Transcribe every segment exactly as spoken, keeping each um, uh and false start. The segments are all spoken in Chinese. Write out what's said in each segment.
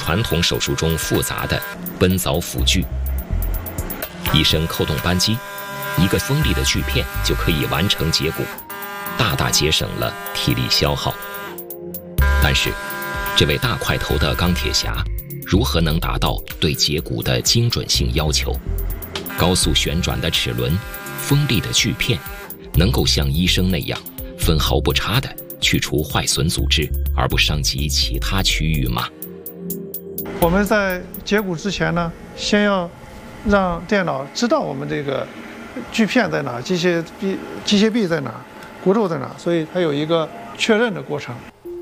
传统手术中复杂的奔凿辅具。医生扣动扳机，一个锋利的锯片就可以完成截骨，大大节省了体力消耗。但是，这位大块头的钢铁侠如何能达到对截骨的精准性要求？高速旋转的齿轮，锋利的锯片，能够像医生那样分毫不差地去除坏损组织，而不伤及其他区域吗？ 我们在截骨之前呢，先要让电脑知道我们这个锯片在哪，机械臂、机械臂在哪，骨头在哪，所以它有一个确认的过程。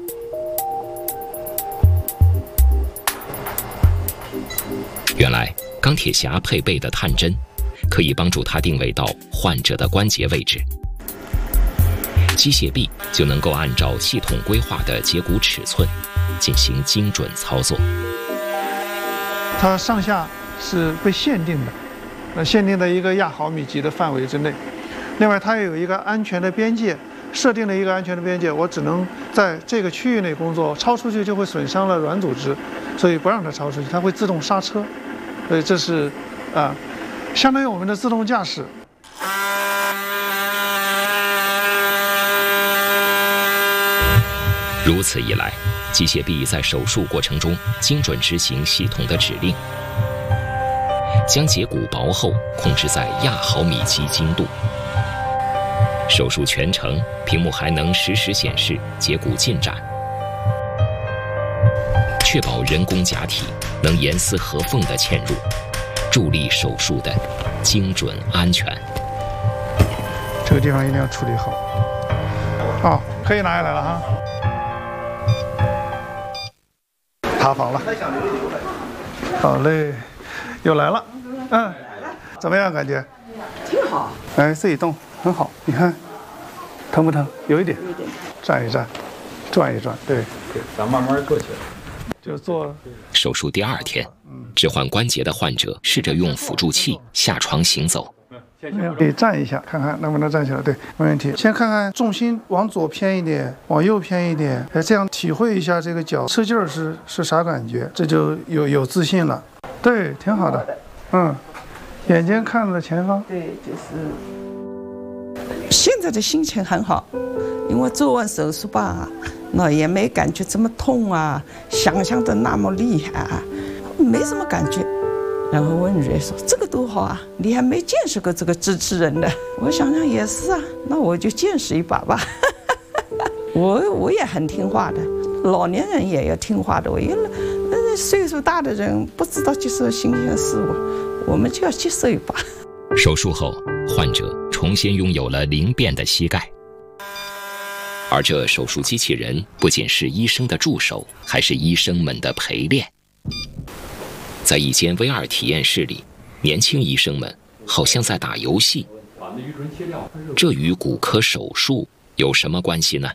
原来钢铁侠配备的探针可以帮助他定位到患者的关节位置，机械臂就能够按照系统规划的截骨尺寸进行精准操作。 它上下是被限定的，呃，限定在一个亚毫米级的范围之内。另外，它也有一个安全的边界，设定了一个安全的边界，我只能在这个区域内工作，超出去就会损伤了软组织，所以不让它超出去，它会自动刹车。所以这是啊、呃，相当于我们的自动驾驶。 如此一来，机械臂在手术过程中精准执行系统的指令，将截骨薄厚控制在亚毫米级精度。手术全程，屏幕还能实时显示截骨进展，确保人工假体能严丝合缝地嵌入，助力手术的精准安全。 这个地方一定要处理好。好，可以拿下来了哈。塌房了。好嘞，又来了。嗯，怎么样感觉？ 挺好。 哎，自己动很好，你看，疼不疼？有一点。有一点。站一站，转一转，对。 对，咱慢慢过去。 就做手术第二天，置换关节的患者试着用辅助器下床行走。 可以站一下，看看能不能站起来。对，没问题。先看看重心往左偏一点，往右偏一点，哎，这样体会一下这个脚吃劲儿是是啥感觉，这就有有自信了。对，挺好的。嗯，眼睛看着前方。 对，就是现在的心情很好，因为做完手术吧，那也没感觉这么痛啊，想象的那么厉害啊，没什么感觉。然后问瑞说：“这个多好啊，你还没见识过这个机器人呢。”我想想也是啊，那我就见识一把吧。我我也很听话的，老年人也要听话的。我一呃岁数大的人不知道接受新鲜事物，我们就要接受一把。 手术后，患者重新拥有了灵便的膝盖，而这手术机器人不仅是医生的助手，还是医生们的陪练。在一间 V R 体验室里，年轻医生们好像在打游戏。这与骨科手术有什么关系呢？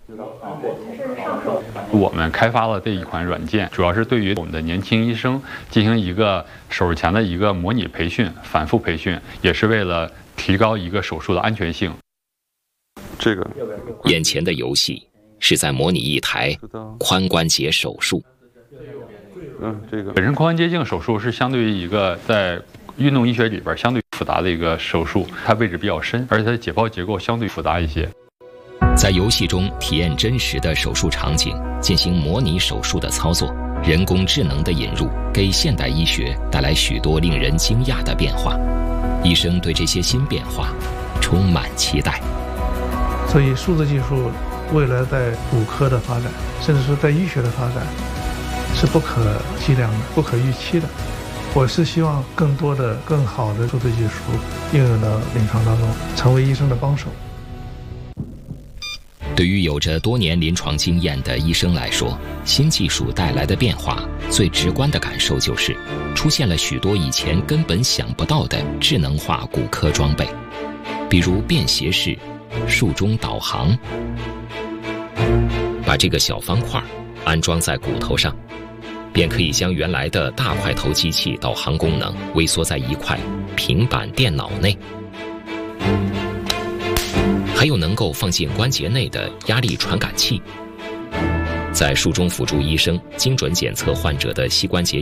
我们开发了这一款软件，主要是对于我们的年轻医生进行一个手术前的一个模拟培训、反复培训，也是为了提高一个手术的安全性。 这个眼前的游戏是在模拟一台髋关节手术。 嗯，这个本身髋关节镜手术是相对于一个在运动医学里边相对复杂的一个手术，它位置比较深，而且它的解剖结构相对复杂一些。 在游戏中体验真实的手术场景，进行模拟手术的操作，人工智能的引入给现代医学带来许多令人惊讶的变化。医生对这些新变化充满期待。 所以，数字技术未来在骨科的发展，甚至说在医学的发展，是不可计量的、不可预期的。我是希望更多的、更好的数字技术应用到临床当中，成为医生的帮手。 对于有着多年临床经验的医生来说，新技术带来的变化，最直观的感受就是出现了许多以前根本想不到的智能化骨科装备，比如便携式术中导航，把这个小方块安装在骨头上，便可以将原来的大块头机器导航功能微缩在一块平板电脑内。还有能够放进关节内的压力传感器，在术中辅助医生精准检测患者的膝关节